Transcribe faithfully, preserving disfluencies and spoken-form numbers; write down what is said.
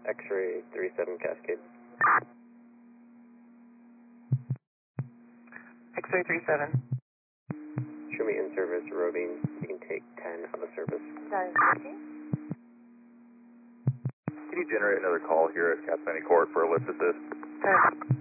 X-ray three seven Cascade. X-ray three seven. Show me in service, Robin. You can take ten out of service. Sorry, fifteen? Can you generate another call here at Cassini Court for a lift assist? ten.